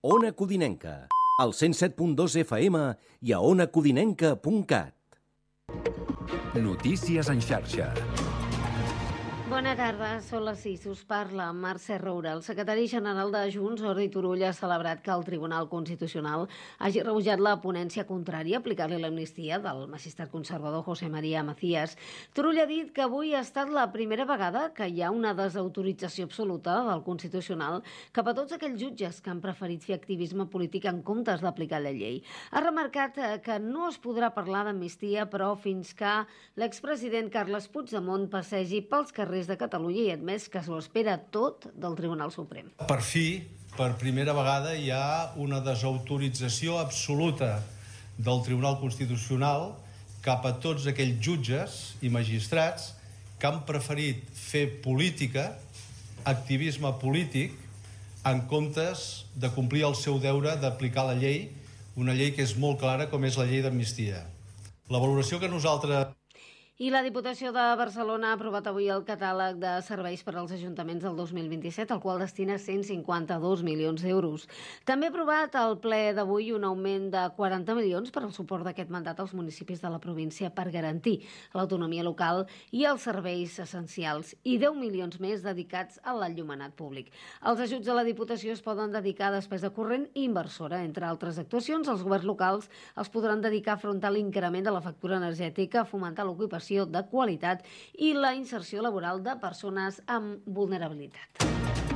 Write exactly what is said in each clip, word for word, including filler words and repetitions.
Ona Codinenca, al cent set punt dos F M i a ona codinenca punt cat. Notícies en xarxa. Bona tarda, són les sis. Us parla Mercè Roura. El secretari general de Junts, Jordi Turull, ha celebrat que el Tribunal Constitucional hagi rebutjat la ponència contrària a aplicar-li l'amnistia del magistrat conservador José María Macías. Turull ha dit que avui ha estat la primera vegada que hi ha una desautorització absoluta del Constitucional cap a tots aquells jutges que han preferit fer activisme polític en comptes d'aplicar la llei. Ha remarcat que no es podrà parlar d'amnistia, però fins que l'expresident Carles Puigdemont passegi pels carrers de Catalunya i admès que s'ho espera tot del Tribunal Suprem. Per fi, per primera vegada, hi ha una desautorització absoluta del Tribunal Constitucional cap a tots aquells jutges i magistrats que han preferit fer política, activisme polític, en comptes de complir el seu deure d'aplicar la llei, una llei que és molt clara com és la llei d'amnistia. La valoració que nosaltres... I la Diputació de Barcelona ha aprovat avui el catàleg de serveis per als ajuntaments del dos mil vint-i-set, el qual destina cent cinquanta-dos milions d'euros. També ha aprovat al ple d'avui un augment de quaranta milions per al suport d'aquest mandat als municipis de la província per garantir l'autonomia local i els serveis essencials, i deu milions més dedicats a l'enllumenat públic. Els ajuts de la Diputació es poden dedicar a despesa corrent i inversora. Entre altres actuacions, els governs locals els podran dedicar a afrontar l'increment de la factura energètica, a fomentar l'ocupació de qualitat i la inserció laboral de persones amb vulnerabilitat.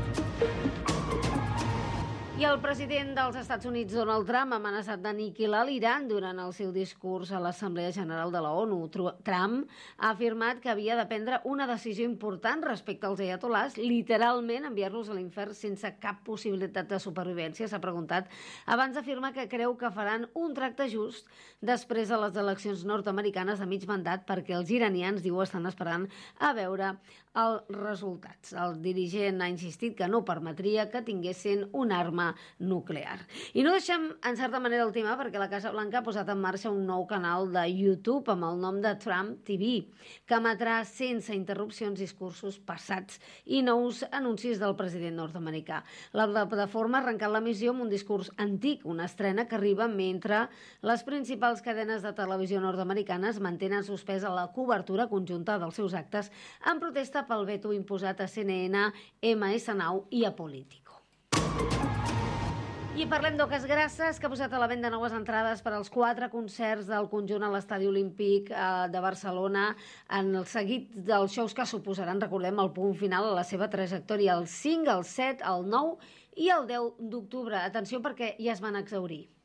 I el president dels Estats Units, Donald Trump, ha amenaçat d'aniquilar l'Iran durant el seu discurs a l'Assemblea General de la ONU. Trump ha afirmat que havia de prendre una decisió important respecte als ayatolars, literalment enviar-los a l'infern sense cap possibilitat de supervivència. S'ha preguntat abans d'afirmar que creu que faran un tracte just després de les eleccions nord-americanes de mig mandat, perquè els iranians, diu, estan esperant a veure els resultats. El dirigent ha insistit que no permetria que tinguessin una arma nuclear. I no deixem, en certa manera, el tema, perquè la Casa Blanca ha posat en marxa un nou canal de YouTube amb el nom de Trump T V, que emetrà sense interrupcions discursos passats i nous anuncis del president nord-americà. La plataforma ha arrencat l'emissió amb un discurs antic, una estrena que arriba mentre les principals cadenes de televisió nord-americanes mantenen suspesa la cobertura conjunta dels seus actes en protesta pel veto imposat a C N N, M S nou i a Politico. I parlem d'Oques Grasses, que ha posat a la venda noves entrades per als quatre concerts del conjunt a l'Estadi Olímpic de Barcelona, en el seguit dels shows que suposaran, recordem, el punt final a la seva trajectòria, el cinc, el set, el nou i el deu d'octubre. Atenció, perquè ja es van exhaurir.